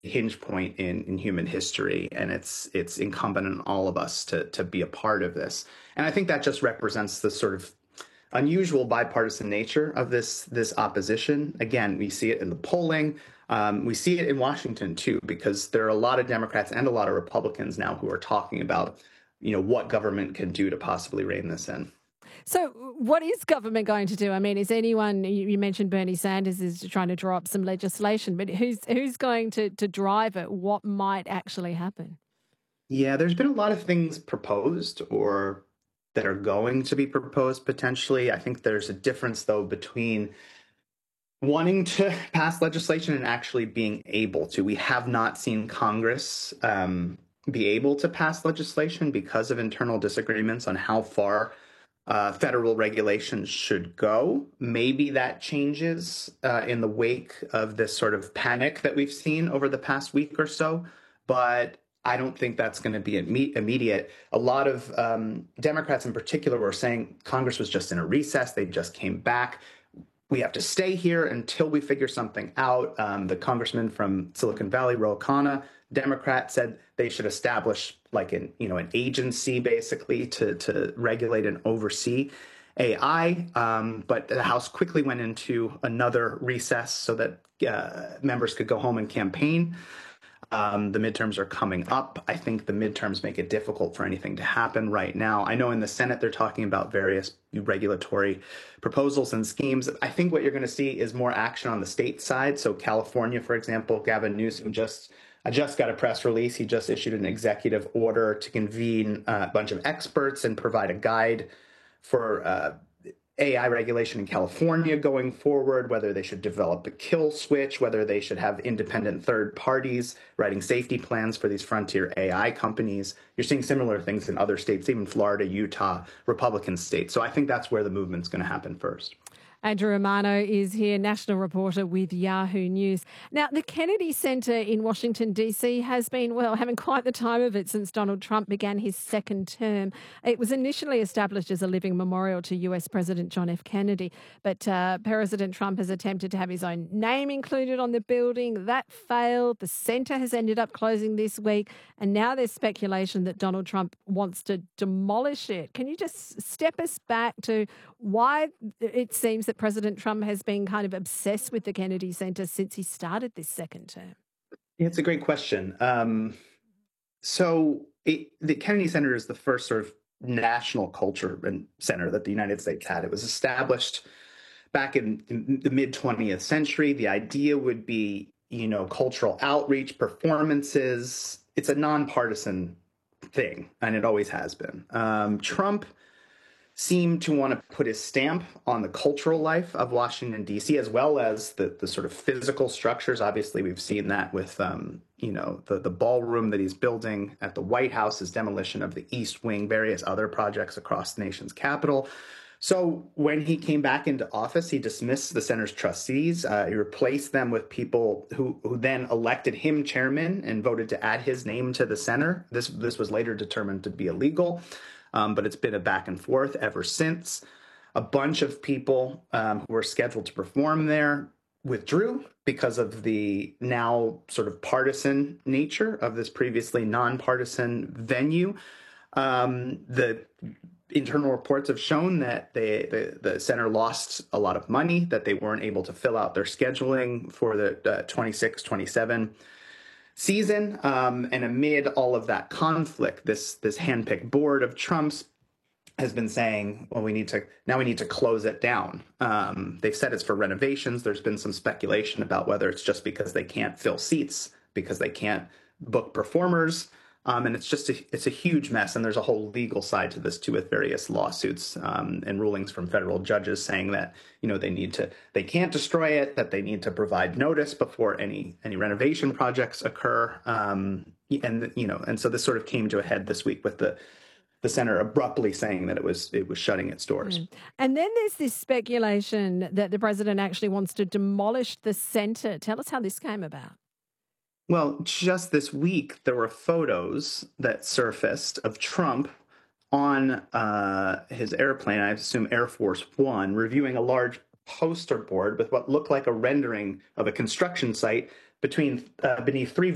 hinge point in human history, and it's incumbent on all of us to be a part of this. And I think that just represents the sort of unusual bipartisan nature of this opposition. Again, we see it in the polling. We see it in Washington too, because there are a lot of Democrats and a lot of Republicans now who are talking about, what government can do to possibly rein this in. So what is government going to do? I mean, is anyone, you mentioned Bernie Sanders is trying to draw up some legislation, but who's going to drive it? What might actually happen? Yeah, there's been a lot of things proposed or that are going to be proposed potentially. I think there's a difference, though, between wanting to pass legislation and actually being able to. We have not seen Congress be able to pass legislation because of internal disagreements on how far federal regulations should go. Maybe that changes in the wake of this sort of panic that we've seen over the past week or so. But I don't think that's going to be immediate. A lot of Democrats in particular were saying Congress was just in a recess. They just came back. We have to stay here until we figure something out. The congressman from Silicon Valley, Ro Khanna, Democrat, said they should establish like an agency basically to regulate and oversee AI. But the House quickly went into another recess so that members could go home and campaign. The midterms are coming up. I think the midterms make it difficult for anything to happen right now. I know in the Senate they're talking about various regulatory proposals and schemes. I think what you're going to see is more action on the state side. So California, for example, Gavin Newsom I just got a press release. He just issued an executive order to convene a bunch of experts and provide a guide for AI regulation in California going forward, whether they should develop a kill switch, whether they should have independent third parties writing safety plans for these frontier AI companies. You're seeing similar things in other states, even Florida, Utah, Republican states. So I think that's where the movement's going to happen first. Andrew Romano is here, national reporter with Yahoo News. Now, the Kennedy Center in Washington, D.C. has been, having quite the time of it since Donald Trump began his second term. It was initially established as a living memorial to US President John F. Kennedy, but President Trump has attempted to have his own name included on the building. That failed. The center has ended up closing this week, and now there's speculation that Donald Trump wants to demolish it. Can you just step us back to why it seems that President Trump has been kind of obsessed with the Kennedy Center since he started this second term? Yeah, it's a great question. The Kennedy Center is the first sort of national culture and center that the United States had. It was established back in the mid-20th century. The idea would be, cultural outreach, performances. It's a nonpartisan thing, and it always has been. Trump seemed to want to put his stamp on the cultural life of Washington, D.C., as well as the sort of physical structures. Obviously, we've seen that with, the ballroom that he's building at the White House, his demolition of the East Wing, various other projects across the nation's capital. So when he came back into office, he dismissed the center's trustees. He replaced them with people who then elected him chairman and voted to add his name to the center. This was later determined to be illegal. But it's been a back and forth ever since. A bunch of people who were scheduled to perform there withdrew because of the now sort of partisan nature of this previously nonpartisan venue. The internal reports have shown that the center lost a lot of money, that they weren't able to fill out their scheduling for the 26-27 season. And amid all of that conflict, this handpicked board of Trump's has been saying, well, we need to close it down. They've said it's for renovations. There's been some speculation about whether it's just because they can't fill seats, because they can't book performers. And it's a huge mess. And there's a whole legal side to this too, with various lawsuits and rulings from federal judges saying that, they can't destroy it, that they need to provide notice before any renovation projects occur. And so this sort of came to a head this week with the center abruptly saying that it was shutting its doors. And then there's this speculation that the president actually wants to demolish the center. Tell us how this came about. Well, just this week, there were photos that surfaced of Trump on his airplane, I assume Air Force One, reviewing a large poster board with what looked like a rendering of a construction site beneath three